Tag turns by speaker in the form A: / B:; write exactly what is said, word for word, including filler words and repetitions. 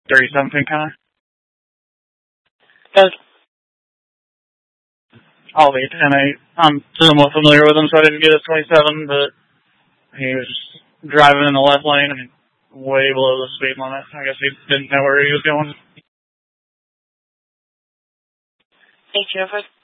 A: thirty something kind of.
B: Does
A: I'll be ten eight. I'm somewhat familiar with him, so I didn't get his twenty-seven, but he was driving in the left lane and way below the speed limit. I guess he didn't know where he was going.
B: Hey, Jennifer.